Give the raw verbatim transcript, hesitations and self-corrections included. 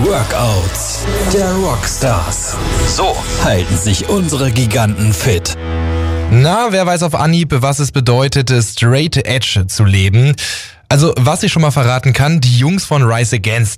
Workouts der Rockstars. So halten sich unsere Giganten fit. Na, wer weiß auf Anhieb, was es bedeutet, straight edge zu leben. Also, was ich schon mal verraten kann, die Jungs von Rise Against